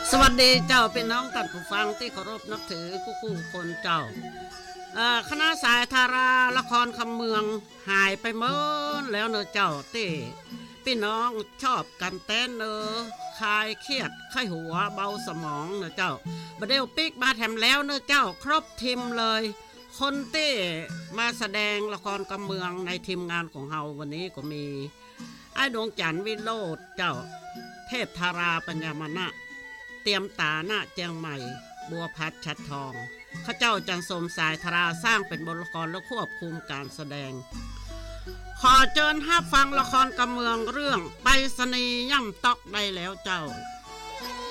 สวัสดีเจ้าเป็นน้องท่านผู้ฟังที่เคารพนับถือคู่คนเจ้าคณะสายธาราละครคำเมืองหายไปเมินแล้วเนอะเจ้าที่พี่น้องชอบกันเต้นเนอะคลายเครียดไข้หัวเบาสมองเนอะเจ้าบัดเดลปิกมาแถมแล้วเนอะเจ้าครบทีมเลยคนที่มาแสดงละครคำเมืองในทีมงานของเฮาวันนี้ก็มีไอ้ดวงจันทร์วิโรจน์เจ้าเทพธาราปัญญามณะเตรียมตาหน้าเจียงใหม่บัวพัดชัดทองข้าเจ้าจันทร์สมสายธาราสร้างเป็นบทละครและควบคุมการแสดงขอเชิญรับฟังละครกำเมืองเรื่องไปรษณีย์ย่ำตอกได้แล้วเจ้า